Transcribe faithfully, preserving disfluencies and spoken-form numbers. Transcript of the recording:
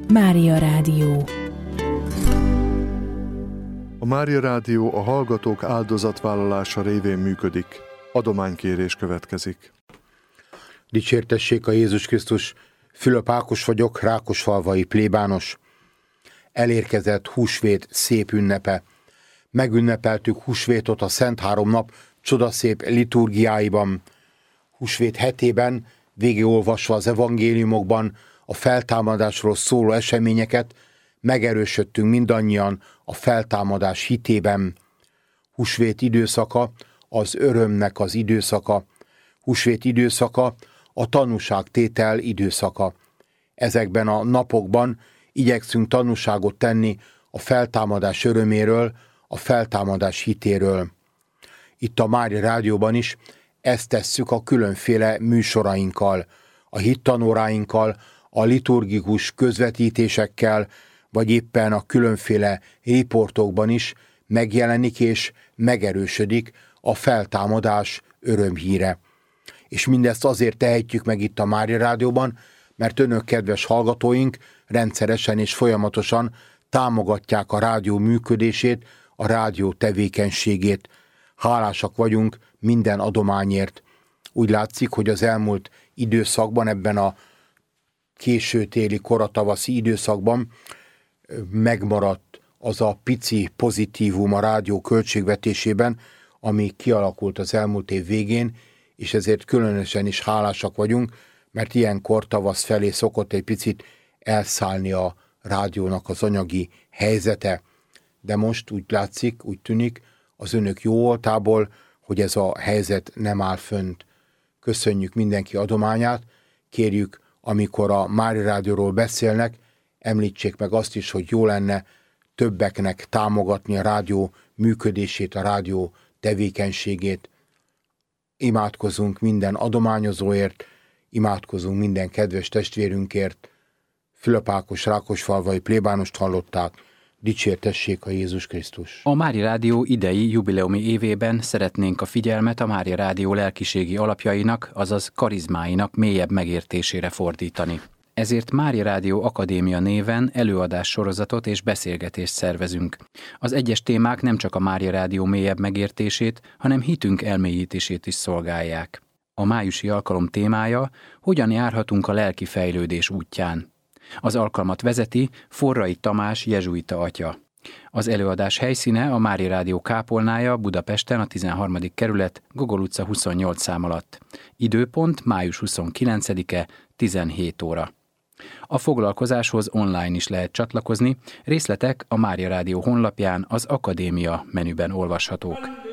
Mária Rádió. A Mária Rádió a hallgatók áldozatvállalása révén működik. Adománykérés következik. Dicsértessék a Jézus Krisztus! Fülöp Ákos vagyok, rákosfalvai plébános. Elérkezett húsvét szép ünnepe. Megünnepeltük húsvétot a Szent Háromnap csodaszép liturgiáiban. Húsvét hetében, végigolvasva az evangéliumokban a feltámadásról szóló eseményeket, megerősödtünk mindannyian a feltámadás hitében. Húsvét időszaka az örömnek az időszaka. Húsvét időszaka a tanúságtétel időszaka. Ezekben a napokban igyekszünk tanúságot tenni a feltámadás öröméről, a feltámadás hitéről. Itt a Mária Rádióban is ezt tesszük a különféle műsorainkkal, a hittanóráinkkal, a liturgikus közvetítésekkel, vagy éppen a különféle riportokban is megjelenik és megerősödik a feltámadás örömhíre. És mindezt azért tehetjük meg itt a Mária Rádióban, mert önök, kedves hallgatóink, rendszeresen és folyamatosan támogatják a rádió működését, a rádió tevékenységét. Hálásak vagyunk minden adományért. Úgy látszik, hogy az elmúlt időszakban, ebben a későtéli, koratavaszi időszakban megmaradt az a pici pozitívum a rádió költségvetésében, ami kialakult az elmúlt év végén, és ezért különösen is hálásak vagyunk, mert ilyenkor tavasz felé szokott egy picit elszállni a rádiónak az anyagi helyzete. De most úgy látszik, úgy tűnik az önök jó voltából, hogy ez a helyzet nem áll fönt. Köszönjük mindenki adományát, kérjük, amikor a Mária Rádióról beszélnek, említsék meg azt is, hogy jó lenne többeknek támogatni a rádió működését, a rádió tevékenységét. Imádkozunk minden adományozóért, imádkozunk minden kedves testvérünkért. Fülöp Ákos rákosfalvai plébánost hallották, dicsértessék a Jézus Krisztus! A Mária Rádió idei jubileumi évében szeretnénk a figyelmet a Mária Rádió lelkiségi alapjainak, azaz karizmáinak mélyebb megértésére fordítani. Ezért Mária Rádió Akadémia néven előadás sorozatot és beszélgetést szervezünk. Az egyes témák nem csak a Mária Rádió mélyebb megértését, hanem hitünk elmélyítését is szolgálják. A májusi alkalom témája: hogyan járhatunk a lelki fejlődés útján. Az alkalmat vezeti Forrai Tamás jezsuita atya. Az előadás helyszíne a Mária Rádió kápolnája Budapesten, a tizenharmadik kerület, Gogol utca huszonnyolc szám alatt. Időpont május huszonkilencedike, tizenhét óra. A foglalkozáshoz online is lehet csatlakozni, részletek a Mária Rádió honlapján az Akadémia menüben olvashatók.